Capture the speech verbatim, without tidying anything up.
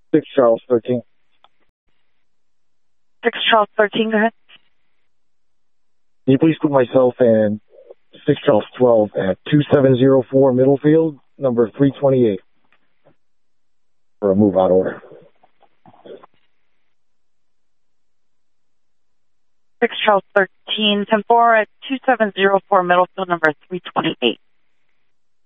six Charles thirteen. six Charles thirteen, go ahead. Can you please put myself and six Charles twelve at two seven zero four Middlefield, number three twenty-eight, for a move-out order? six Charles thirteen, ten four at two seven zero four Middlefield, number three twenty-eight.